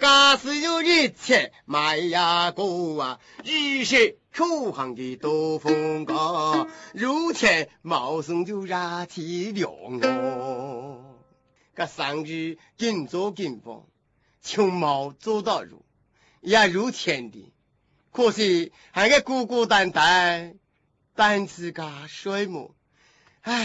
家是有一切卖呀过啊，一些口行的都风高，如前茂盛就热体凉哦。个上日紧做紧放，穷毛做到如，也如前的，可惜还个孤孤单单，单自家水母，